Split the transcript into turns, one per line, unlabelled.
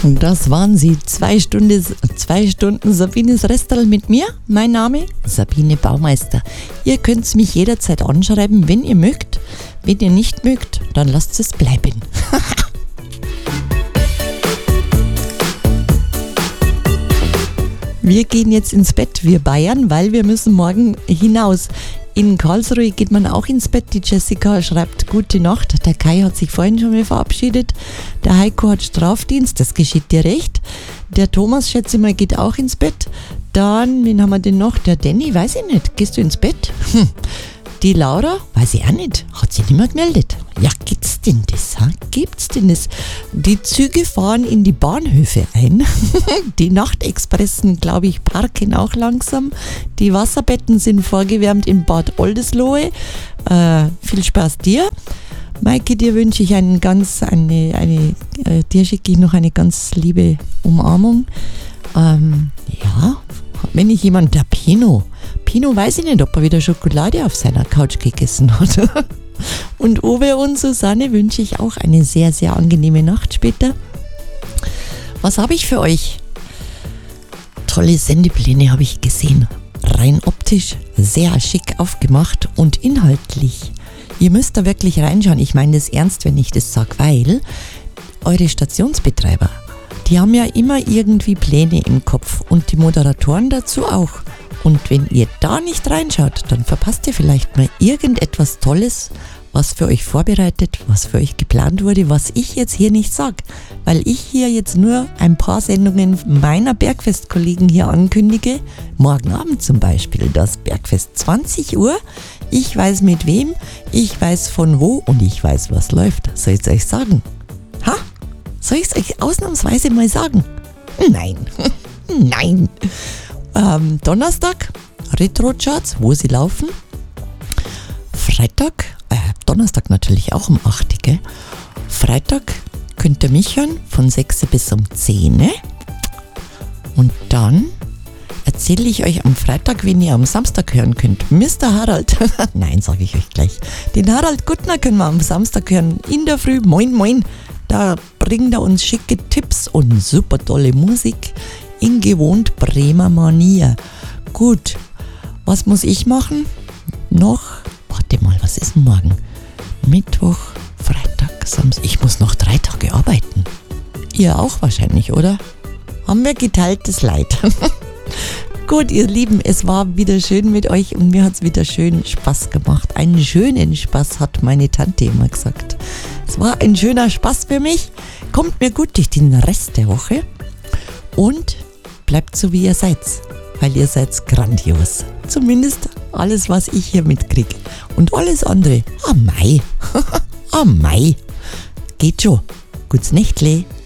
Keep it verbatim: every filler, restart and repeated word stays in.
Das waren sie, zwei Stunden, zwei Stunden Sabines Restal mit mir. Mein Name Sabine Baumeister. Ihr könnt mich jederzeit anschreiben, wenn ihr mögt. Wenn ihr nicht mögt, dann lasst es bleiben. Wir gehen jetzt ins Bett, wir Bayern, weil wir müssen morgen hinaus. In Karlsruhe geht man auch ins Bett. Die Jessica schreibt gute Nacht. Der Kai hat sich vorhin schon mal verabschiedet. Der Heiko hat Strafdienst, das geschieht dir recht. Der Thomas, schätze ich mal, geht auch ins Bett. Dann, wen haben wir denn noch? Der Danny, weiß ich nicht. Gehst du ins Bett? Hm. Die Laura, weiß ich auch nicht. Hat sich nicht mehr gemeldet. Ja, gibt's denn das? Ha? Gibt's denn das? Die Züge fahren in die Bahnhöfe ein. Die Nachtexpressen, glaube ich, parken auch langsam. Die Wasserbetten sind vorgewärmt in Bad Oldesloe. Äh, viel Spaß dir. Maike, dir wünsche ich einen ganz, eine, eine, äh, dir schicke ich noch eine ganz liebe Umarmung. Ähm, ja, wenn ich jemand, der Pino, Pino weiß ich nicht, ob er wieder Schokolade auf seiner Couch gegessen hat. Und Uwe und Susanne wünsche ich auch eine sehr, sehr angenehme Nacht später. Was habe ich für euch? Tolle Sendepläne habe ich gesehen. Rein optisch sehr schick aufgemacht und inhaltlich. Ihr müsst da wirklich reinschauen. Ich meine das ernst, wenn ich das sage, weil eure Stationsbetreiber, die haben ja immer irgendwie Pläne im Kopf und die Moderatoren dazu auch. Und wenn ihr da nicht reinschaut, dann verpasst ihr vielleicht mal irgendetwas Tolles, was für euch vorbereitet, was für euch geplant wurde, was ich jetzt hier nicht sage. Weil ich hier jetzt nur ein paar Sendungen meiner Bergfest-Kollegen hier ankündige. Morgen Abend zum Beispiel das Bergfest zwanzig Uhr. Ich weiß mit wem, ich weiß von wo und ich weiß, was läuft. Soll ich es euch sagen? Ha? Soll ich es euch ausnahmsweise mal sagen? Nein. Nein. Ähm, Donnerstag, Retro-Charts, wo sie laufen. Freitag, äh, Donnerstag natürlich auch um acht, gell? Freitag könnt ihr mich hören von sechs bis um zehn. Und dann erzähle ich euch am Freitag, wen ihr am Samstag hören könnt. Mister Harald. Nein, sage ich euch gleich. Den Harald Guttner können wir am Samstag hören. In der Früh, moin moin. Da bringt er uns schicke Tipps und super tolle Musik. In gewohnt Bremer Manier. Gut, was muss ich machen? Noch, warte mal, was ist denn morgen? Mittwoch, Freitag, Samstag. Ich muss noch drei Tage arbeiten. Ihr auch wahrscheinlich, oder? Haben wir geteiltes Leid. Gut, ihr Lieben, es war wieder schön mit euch und mir hat es wieder schön Spaß gemacht. Einen schönen Spaß, hat meine Tante immer gesagt. Es war ein schöner Spaß für mich. Kommt mir gut durch den Rest der Woche und bleibt so, wie ihr seid, weil ihr seid grandios. Zumindest alles, was ich hier mitkriege. Und alles andere, ah mei, ah mei, geht schon. Gutes Nächtle.